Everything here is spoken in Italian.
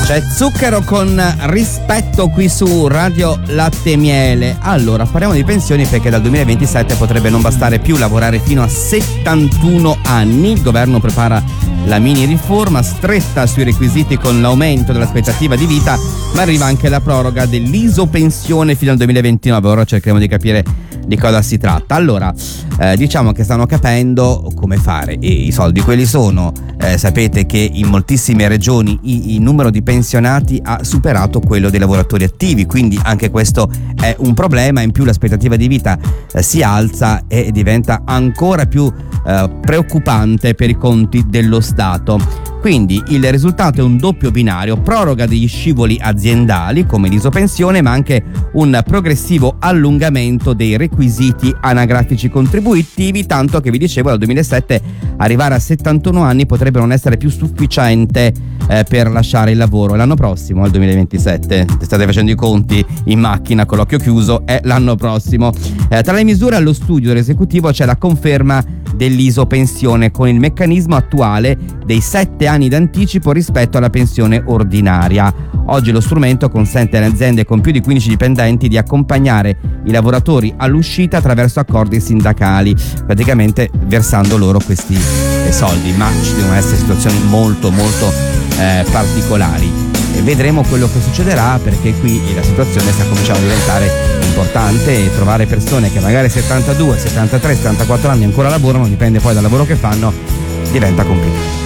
C'è Zucchero con Rispetto qui su Radio Latte e Miele. Allora, parliamo di pensioni perché dal 2027 potrebbe non bastare più lavorare fino a 71 anni. Il governo prepara la mini riforma stretta sui requisiti con l'aumento dell'aspettativa di vita, ma arriva anche la proroga dell'isopensione fino al 2029. Ora cercheremo di capire di cosa si tratta. Allora, diciamo che stanno capendo come fare. I soldi quelli sono. Sapete che in moltissime regioni il numero di pensionati ha superato quello dei lavoratori attivi, quindi anche questo è un problema. In più l'aspettativa di vita si alza e diventa ancora più preoccupante per i conti dello Stato. Quindi il risultato è un doppio binario: proroga degli scivoli aziendali come l'isopensione, ma anche un progressivo allungamento dei requisiti anagrafici contributivi, tanto che vi dicevo dal 2007 arrivare a 71 anni potrebbe non essere più sufficiente per lasciare il lavoro. L'anno prossimo, al 2027, state facendo i conti in macchina con l'occhio chiuso, è l'anno prossimo. Tra le misure allo studio dell'esecutivo c'è la conferma dell'isopensione con il meccanismo attuale dei 7 anni d'anticipo rispetto alla pensione ordinaria. Oggi lo strumento consente alle aziende con più di 15 dipendenti di accompagnare i lavoratori all'uscita attraverso accordi sindacali, praticamente versando loro questi soldi, ma ci devono essere situazioni molto particolari. E vedremo quello che succederà, perché qui la situazione sta cominciando a diventare importante e trovare persone che magari 72, 73, 74 anni ancora lavorano, dipende poi dal lavoro che fanno, diventa complicato.